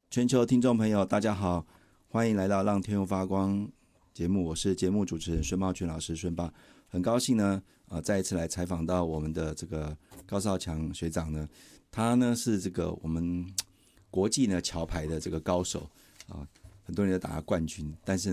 全球听众朋友，大家好，欢迎来到让天佑发光节目，我是节目主持人孙茂全老师，孙爸，很高兴呢，再一次来采访到我们的这个高少强学长呢，他呢是这个我们国际呢桥牌的这个高手啊，很多人都打他冠军，但是